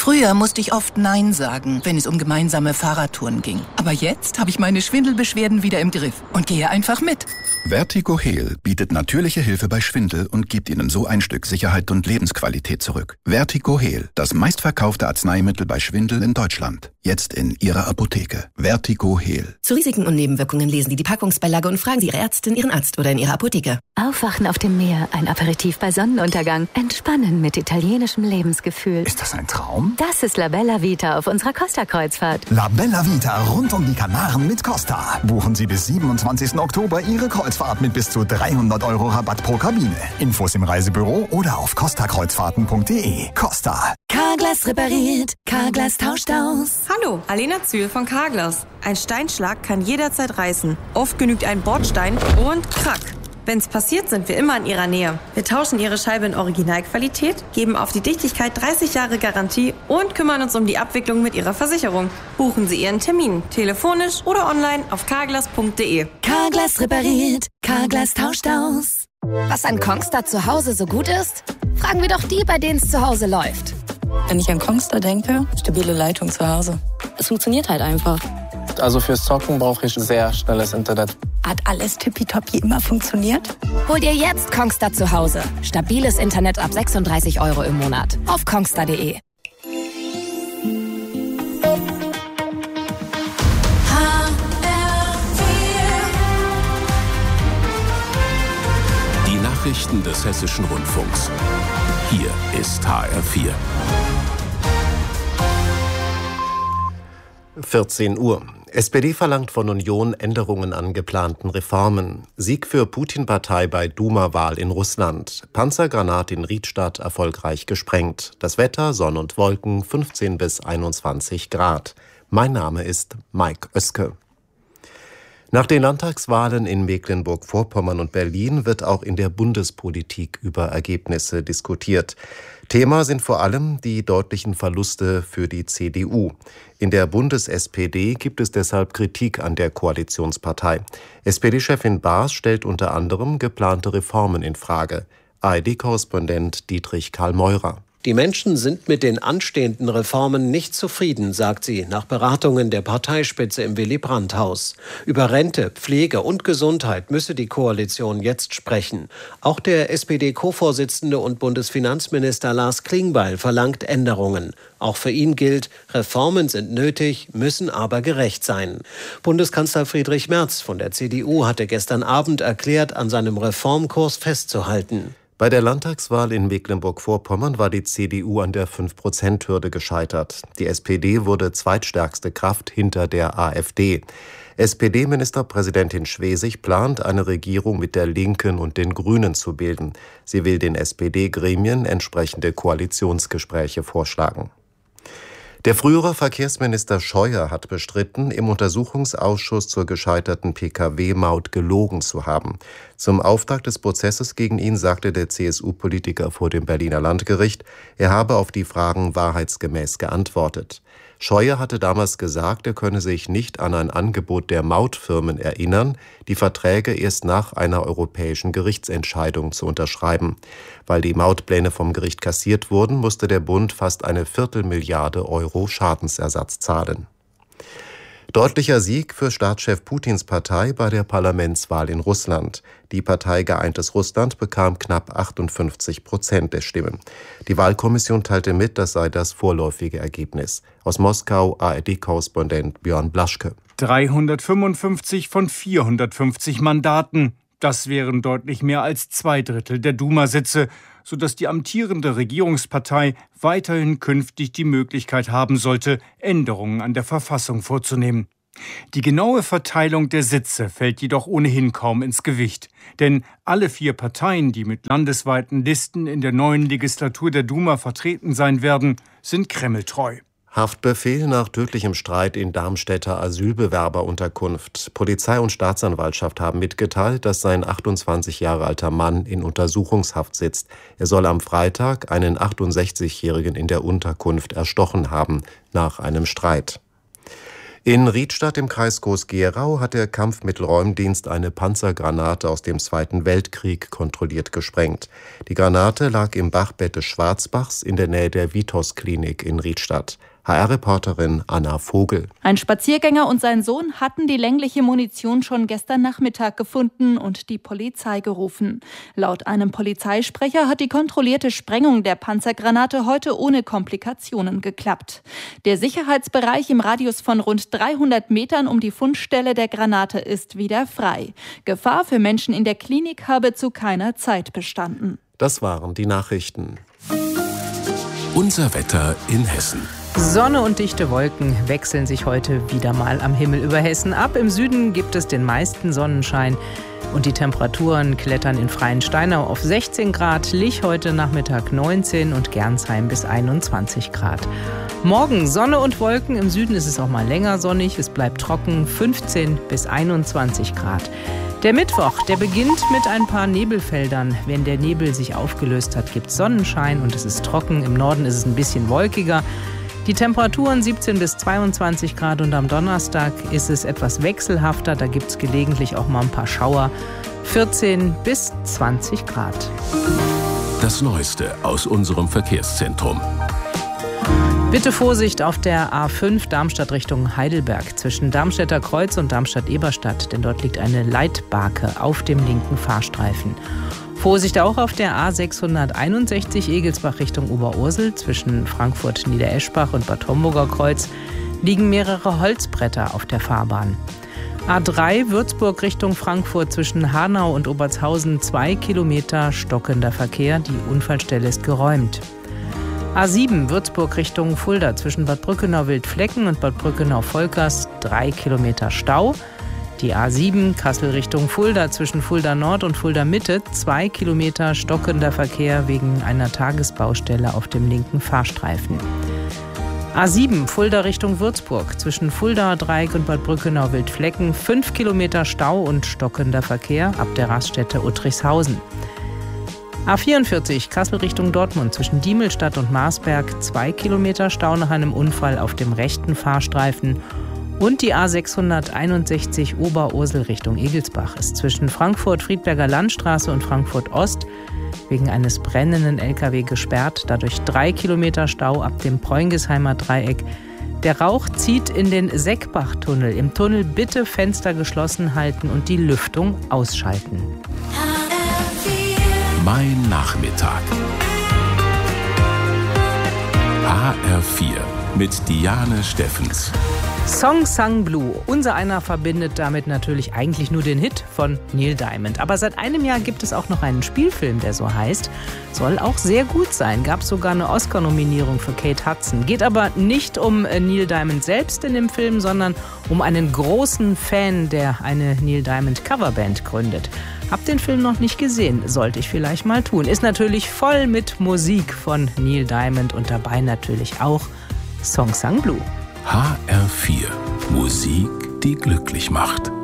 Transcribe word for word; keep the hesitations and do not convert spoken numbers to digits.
Früher musste ich oft Nein sagen, wenn es um gemeinsame Fahrradtouren ging. Aber jetzt habe ich meine Schwindelbeschwerden wieder im Griff und gehe einfach mit. Vertigo-Heal bietet natürliche Hilfe bei Schwindel und gibt Ihnen so ein Stück Sicherheit und Lebensqualität zurück. Vertigo-Heal, das meistverkaufte Arzneimittel bei Schwindel in Deutschland. Jetzt in Ihrer Apotheke. Vertigo-Heal. Zu Risiken und Nebenwirkungen lesen Sie die Packungsbeilage und fragen Sie Ihre Ärztin, Ihren Arzt oder in Ihrer Apotheke. Aufwachen auf dem Meer, ein Aperitif bei Sonnenuntergang. Entspannen mit italienischem Lebensgefühl. Ist das ein Traum? Das ist La Bella Vita auf unserer Costa-Kreuzfahrt. La Bella Vita rund um die Kanaren mit Costa. Buchen Sie bis siebenundzwanzigsten Oktober Ihre Kreuzfahrt mit bis zu dreihundert Euro Rabatt pro Kabine. Infos im Reisebüro oder auf costa kreuzfahrten punkt de. Costa. Carglass repariert, Carglass tauscht aus. Hallo, Alena Zühl von Carglass. Ein Steinschlag kann jederzeit reißen. Oft genügt ein Bordstein und krack. Wenn's passiert, sind wir immer in Ihrer Nähe. Wir tauschen Ihre Scheibe in Originalqualität, geben auf die Dichtigkeit dreißig Jahre Garantie und kümmern uns um die Abwicklung mit Ihrer Versicherung. Buchen Sie Ihren Termin, telefonisch oder online auf carglass punkt de. Carglass repariert, Carglass tauscht aus. Was an Kongstar zu Hause so gut ist? Fragen wir doch die, bei denen es zu Hause läuft. Wenn ich an Kongstar denke, stabile Leitung zu Hause. Es funktioniert halt einfach. Also fürs Zocken brauche ich sehr schnelles Internet. Hat alles tippitoppi immer funktioniert? Hol dir jetzt Kongstar zu Hause. Stabiles Internet ab sechsunddreißig Euro im Monat. Auf kongstar punkt de. Die Nachrichten des Hessischen Rundfunks. Hier ist H R vier. vierzehn Uhr. S P D verlangt von Union Änderungen an geplanten Reformen. Sieg für Putin-Partei bei Duma-Wahl in Russland. Panzergranate in Riedstadt erfolgreich gesprengt. Das Wetter, Sonne und Wolken, fünfzehn bis einundzwanzig Grad. Mein Name ist Mike Oeske. Nach den Landtagswahlen in Mecklenburg-Vorpommern und Berlin wird auch in der Bundespolitik über Ergebnisse diskutiert. Thema sind vor allem die deutlichen Verluste für die C D U. In der Bundes-S P D gibt es deshalb Kritik an der Koalitionspartei. S P D-Chefin Baas stellt unter anderem geplante Reformen in Frage. A R D-Korrespondent Dietrich Karl-Meurer. Die Menschen sind mit den anstehenden Reformen nicht zufrieden, sagt sie nach Beratungen der Parteispitze im Willy-Brandt-Haus. Über Rente, Pflege und Gesundheit müsse die Koalition jetzt sprechen. Auch der S P D-Co-Vorsitzende und Bundesfinanzminister Lars Klingbeil verlangt Änderungen. Auch für ihn gilt, Reformen sind nötig, müssen aber gerecht sein. Bundeskanzler Friedrich Merz von der C D U hatte gestern Abend erklärt, an seinem Reformkurs festzuhalten. Bei der Landtagswahl in Mecklenburg-Vorpommern war die C D U an der fünf Prozent Hürde gescheitert. Die S P D wurde zweitstärkste Kraft hinter der A f D. S P D-Ministerpräsidentin Schwesig plant, eine Regierung mit der Linken und den Grünen zu bilden. Sie will den S P D-Gremien entsprechende Koalitionsgespräche vorschlagen. Der frühere Verkehrsminister Scheuer hat bestritten, im Untersuchungsausschuss zur gescheiterten P K W-Maut gelogen zu haben. Zum Auftakt des Prozesses gegen ihn sagte der C S U-Politiker vor dem Berliner Landgericht, er habe auf die Fragen wahrheitsgemäß geantwortet. Scheuer hatte damals gesagt, er könne sich nicht an ein Angebot der Mautfirmen erinnern, die Verträge erst nach einer europäischen Gerichtsentscheidung zu unterschreiben. Weil die Mautpläne vom Gericht kassiert wurden, musste der Bund fast eine Viertelmilliarde Euro Schadensersatz zahlen. Deutlicher Sieg für Staatschef Putins Partei bei der Parlamentswahl in Russland. Die Partei Geeintes Russland bekam knapp achtundfünfzig Prozent der Stimmen. Die Wahlkommission teilte mit, das sei das vorläufige Ergebnis. Aus Moskau A R D-Korrespondent Björn Blaschke. dreihundertfünfundfünfzig von vierhundertfünfzig Mandaten. Das wären deutlich mehr als zwei Drittel der Duma-Sitze, sodass die amtierende Regierungspartei weiterhin künftig die Möglichkeit haben sollte, Änderungen an der Verfassung vorzunehmen. Die genaue Verteilung der Sitze fällt jedoch ohnehin kaum ins Gewicht. Denn alle vier Parteien, die mit landesweiten Listen in der neuen Legislatur der Duma vertreten sein werden, sind kremltreu. Haftbefehl nach tödlichem Streit in Darmstädter Asylbewerberunterkunft. Polizei und Staatsanwaltschaft haben mitgeteilt, dass sein achtundzwanzig Jahre alter Mann in Untersuchungshaft sitzt. Er soll am Freitag einen achtundsechzigjährigen in der Unterkunft erstochen haben, nach einem Streit. In Riedstadt im Kreis Groß-Gerau hat der Kampfmittelräumdienst eine Panzergranate aus dem Zweiten Weltkrieg kontrolliert gesprengt. Die Granate lag im Bachbett des Schwarzbachs in der Nähe der Vitos-Klinik in Riedstadt. H R-Reporterin Anna Vogel. Ein Spaziergänger und sein Sohn hatten die längliche Munition schon gestern Nachmittag gefunden und die Polizei gerufen. Laut einem Polizeisprecher hat die kontrollierte Sprengung der Panzergranate heute ohne Komplikationen geklappt. Der Sicherheitsbereich im Radius von rund dreihundert Metern um die Fundstelle der Granate ist wieder frei. Gefahr für Menschen in der Klinik habe zu keiner Zeit bestanden. Das waren die Nachrichten. Unser Wetter in Hessen. Sonne und dichte Wolken wechseln sich heute wieder mal am Himmel über Hessen ab. Im Süden gibt es den meisten Sonnenschein und die Temperaturen klettern in Freiensteinau auf sechzehn Grad, Lich heute Nachmittag neunzehn und Gernsheim bis einundzwanzig Grad. Morgen Sonne und Wolken, im Süden ist es auch mal länger sonnig, es bleibt trocken, fünfzehn bis einundzwanzig Grad. Der Mittwoch, der beginnt mit ein paar Nebelfeldern. Wenn der Nebel sich aufgelöst hat, gibt es Sonnenschein und es ist trocken. Im Norden ist es ein bisschen wolkiger. Die Temperaturen siebzehn bis zweiundzwanzig Grad und am Donnerstag ist es etwas wechselhafter. Da gibt es gelegentlich auch mal ein paar Schauer. vierzehn bis zwanzig Grad. Das Neueste aus unserem Verkehrszentrum. Bitte Vorsicht auf der A fünf Darmstadt Richtung Heidelberg zwischen Darmstädter Kreuz und Darmstadt-Eberstadt, denn dort liegt eine Leitbarke auf dem linken Fahrstreifen. Vorsicht auch auf der A sechshunderteinundsechzig Egelsbach Richtung Oberursel zwischen Frankfurt-Niedereschbach und Bad Homburger Kreuz liegen mehrere Holzbretter auf der Fahrbahn. A drei Würzburg Richtung Frankfurt zwischen Hanau und Obertshausen zwei Kilometer stockender Verkehr. Die Unfallstelle ist geräumt. A sieben Würzburg Richtung Fulda zwischen Bad Brückenau-Wildflecken und Bad Brückenau-Volkers drei Kilometer Stau. Die A sieben Kassel Richtung Fulda zwischen Fulda Nord und Fulda Mitte zwei Kilometer stockender Verkehr wegen einer Tagesbaustelle auf dem linken Fahrstreifen. A sieben Fulda Richtung Würzburg zwischen Fuldaer Dreieck und Bad Brückenau-Wildflecken fünf Kilometer Stau und stockender Verkehr ab der Raststätte Uttrichshausen. A vierundvierzig Kassel Richtung Dortmund zwischen Diemelstadt und Marsberg zwei Kilometer Stau nach einem Unfall auf dem rechten Fahrstreifen. Und die A sechshunderteinundsechzig Oberursel Richtung Egelsbach ist zwischen Frankfurt-Friedberger Landstraße und Frankfurt Ost wegen eines brennenden L K W gesperrt, dadurch drei Kilometer Stau ab dem Preungesheimer Dreieck. Der Rauch zieht in den Seckbach-Tunnel. Im Tunnel bitte Fenster geschlossen halten und die Lüftung ausschalten. Mein Nachmittag. H R vier mit Diane Steffens. Song Sang Blue. Unser einer verbindet damit natürlich eigentlich nur den Hit von Neil Diamond. Aber seit einem Jahr gibt es auch noch einen Spielfilm, der so heißt. Soll auch sehr gut sein. Gab sogar eine Oscar-Nominierung für Kate Hudson. Geht aber nicht um Neil Diamond selbst in dem Film, sondern um einen großen Fan, der eine Neil Diamond Coverband gründet. Hab den Film noch nicht gesehen, sollte ich vielleicht mal tun. Ist natürlich voll mit Musik von Neil Diamond und dabei natürlich auch Song Sang Blue. H R vier. Musik, die glücklich macht.